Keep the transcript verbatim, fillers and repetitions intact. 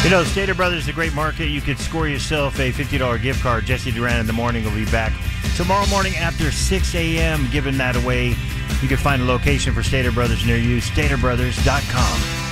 You know, Stater Brothers is a great market. You could score yourself a fifty dollars gift card. Jesse Duran in the morning will be back tomorrow morning after six a.m. giving that away. You can find a location for Stater Brothers near you, stater brothers dot com.